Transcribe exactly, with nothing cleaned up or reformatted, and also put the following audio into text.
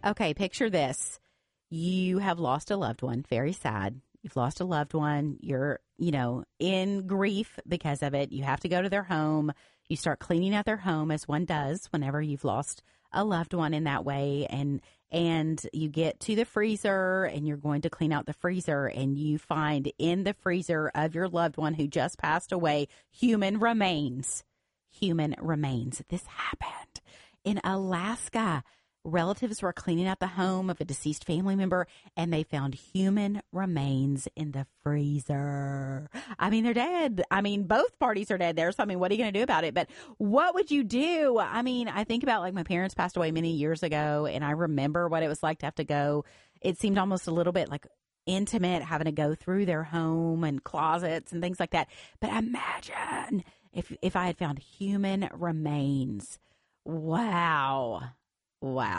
Okay, picture this. You have lost a loved one. Very sad. You've lost a loved one. You're, you know, in grief because of it. You have to go to their home. You start cleaning out their home, as one does whenever you've lost a loved one in that way. And and you get to the freezer and you're going to clean out the freezer, and you find in the freezer of your loved one who just passed away human remains. Human remains. This happened in Alaska. Relatives were cleaning out the home of a deceased family member, and they found human remains in the freezer. I mean, they're dead. I mean, both parties are dead there. So, I mean, what are you going to do about it? But what would you do? I mean, I think about, like, my parents passed away many years ago, and I remember what it was like to have to go. It seemed almost a little bit like intimate, having to go through their home and closets and things like that. But imagine if if I had found human remains. Wow. Wow.